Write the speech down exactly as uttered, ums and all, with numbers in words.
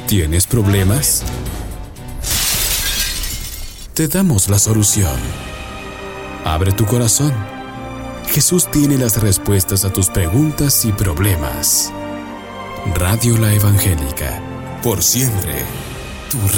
¿Tienes problemas? Te damos la solución. Abre tu corazón. Jesús tiene las respuestas a tus preguntas y problemas. Radio La Evangélica, por siempre, tu